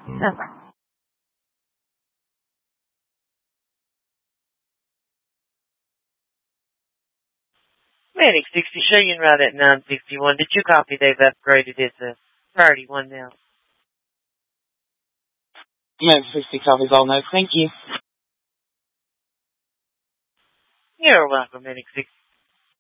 Manic 60, show you en route at 961. Did you copy they've upgraded it to priority 1 now? Manic 60 copies all notes. Thank you. You're welcome, Manic 60.